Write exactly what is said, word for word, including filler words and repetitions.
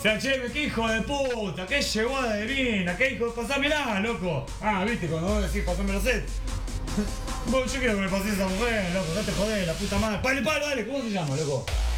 sea, che, qué hijo de puta, qué llevada de mina, qué hijo, pasámela, loco. Ah, viste, cuando vos decís pasámelo set. Vos, yo quiero que me pases a esa mujer, loco, no te jodés, la puta madre. Dale, palo, dale, ¿cómo se llama, loco?